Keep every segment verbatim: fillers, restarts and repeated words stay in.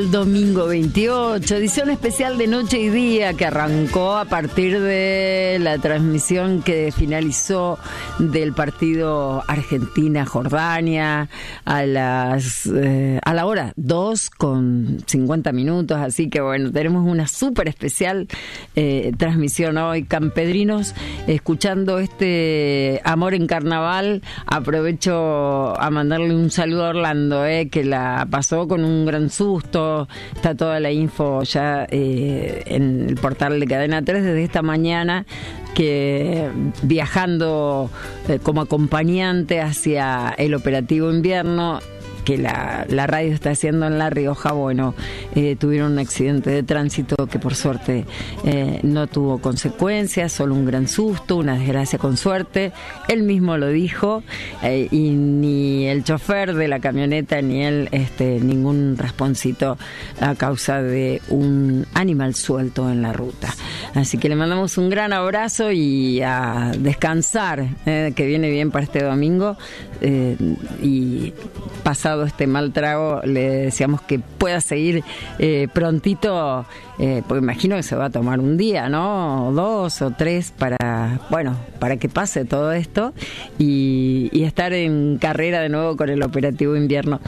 del domingo veintiocho, edición especial de Noche y Día que arrancó a partir de la transmisión que finalizó del partido Argentina-Jordania a las eh, a la hora dos con cincuenta minutos, así que bueno, tenemos una súper especial eh, transmisión hoy, campedrinos, escuchando este Amor en Carnaval. Aprovecho a mandarle un saludo a Orlando, eh, que la pasó con un gran susto. Está toda la info ya eh, en el portal de Cadena tres desde esta mañana, que viajando eh, como acompañante hacia el operativo invierno que la, la radio está haciendo en La Rioja, bueno, eh, tuvieron un accidente de tránsito que por suerte eh, no tuvo consecuencias, solo un gran susto, una desgracia con suerte. Él mismo lo dijo, eh, y ni el chofer de la camioneta ni él, este, ningún rasponcito a causa de un animal suelto en la ruta. Así que le mandamos un gran abrazo y a descansar, eh, que viene bien para este domingo, eh, y pasado este mal trago le deseamos que pueda seguir eh, prontito, eh, porque imagino que se va a tomar un día, ¿no? O dos o tres para, bueno, para que pase todo esto y, y estar en carrera de nuevo con el operativo invierno.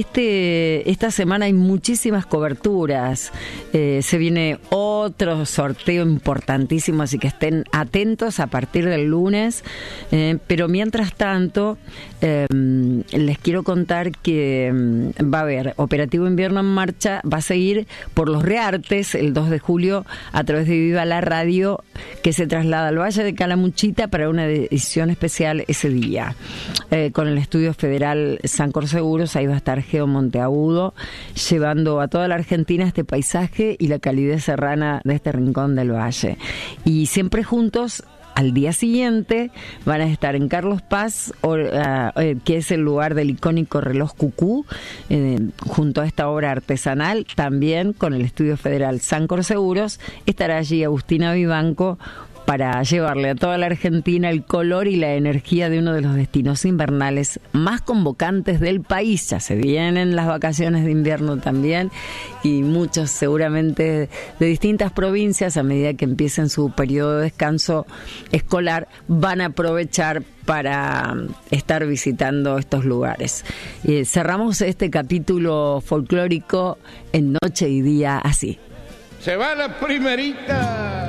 Este, esta semana hay muchísimas coberturas, eh, se viene otro sorteo importantísimo, así que estén atentos a partir del lunes, eh, pero mientras tanto eh, les quiero contar que va a haber Operativo Invierno en Marcha, va a seguir por los Reartes el dos de julio a través de Viva la Radio, que se traslada al Valle de Calamuchita para una edición especial ese día. Eh, con el Estudio Federal Sancor Seguros, ahí va a estar Geo Monteagudo, llevando a toda la Argentina este paisaje y la calidez serrana de este rincón del valle. Y siempre juntos. Al día siguiente van a estar en Carlos Paz, o, uh, eh, que es el lugar del icónico reloj Cucú, eh, junto a esta obra artesanal, también con el Estudio Federal Sancor Seguros. Estará allí Agustina Vivanco para llevarle a toda la Argentina el color y la energía de uno de los destinos invernales más convocantes del país. Ya se vienen las vacaciones de invierno también, y muchos seguramente de distintas provincias, a medida que empiecen su periodo de descanso escolar, van a aprovechar para estar visitando estos lugares. Eh, cerramos este capítulo folclórico en Noche y Día así. Se va la primerita.